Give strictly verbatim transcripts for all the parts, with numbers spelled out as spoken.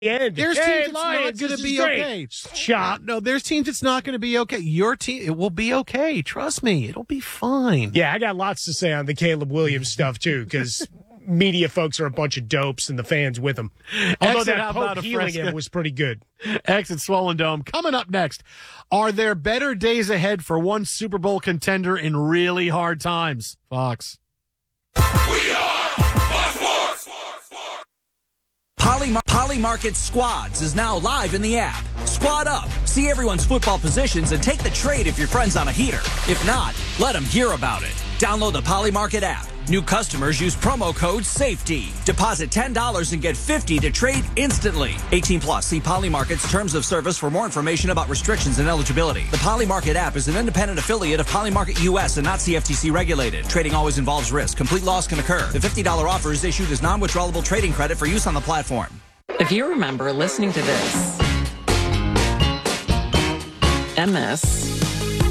end. There's hey, teams it's Lions, not going to be great. okay. Shot. No, there's teams it's not going to be okay. Your team, it will be okay. Trust me, it'll be fine. Yeah, I got lots to say on the Caleb Williams stuff, too, because media folks are a bunch of dopes and the fans with them. Although Exit, that how Pope about a healing Fresca? him was pretty good. Exit Swollen Dome. Coming up next, are there better days ahead for one Super Bowl contender in really hard times? Fox. We are Fox Sports. Poly, Poly Market Squads is now live in the app. Squad up, see everyone's football positions, and take the trade if your friend's on a heater. If not, let them hear about it. Download the Poly Market app. New customers use promo code SAFETY. Deposit ten dollars and get fifty dollars to trade instantly. eighteen plus. See Poly Market's terms of service for more information about restrictions and eligibility. The Poly Market app is an independent affiliate of Poly Market U S and not C F T C regulated. Trading always involves risk. Complete loss can occur. The fifty dollars offer is issued as non-withdrawable trading credit for use on the platform. If you remember listening to this, M S,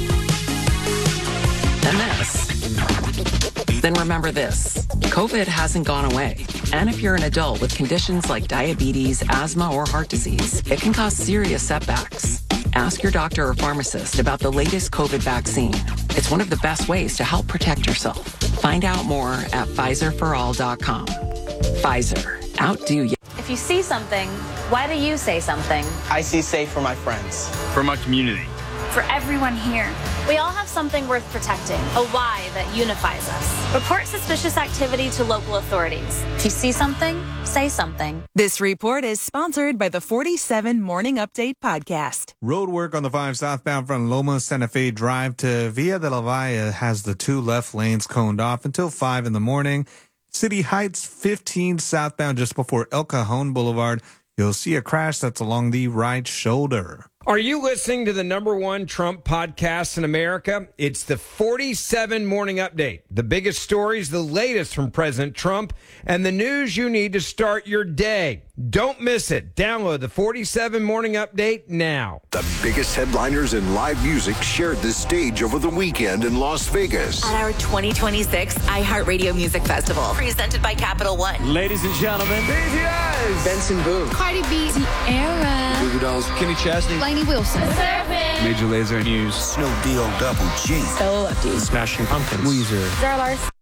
M S, then remember this. COVID hasn't gone away. And if you're an adult with conditions like diabetes, asthma, or heart disease, it can cause serious setbacks. Ask your doctor or pharmacist about the latest COVID vaccine. It's one of the best ways to help protect yourself. Find out more at Pfizer for all dot com. Pfizer. Outdo you. If you see something, why do you say something? I see safe for my friends. For my community. For everyone here. We all have something worth protecting, a why that unifies us. Report suspicious activity to local authorities. If you see something, say something. This report is sponsored by the forty-seven Morning Update podcast. Road work on the five southbound from Loma Santa Fe Drive to Villa de la Valle has the two left lanes coned off until five in the morning. City Heights fifteen southbound just before El Cajon Boulevard. You'll see a crash that's along the right shoulder. Are you listening to the number one Trump podcast in America? It's the forty-seven Morning Update. The biggest stories, the latest from President Trump, and the news you need to start your day. Don't miss it. Download the forty-seven Morning Update now. The biggest headliners in live music shared the stage over the weekend in Las Vegas. At our twenty twenty-six iHeartRadio Music Festival, presented by Capital One. Ladies and gentlemen, B T S, Benson Boone, Cardi B, Tierra, Goo Goo Dolls, Kenny Chesney, Lainey Wilson, Major Lazer News, Snow D O Double G, So Lefty, Smashing Pumpkins, Weezer, Zara Larson.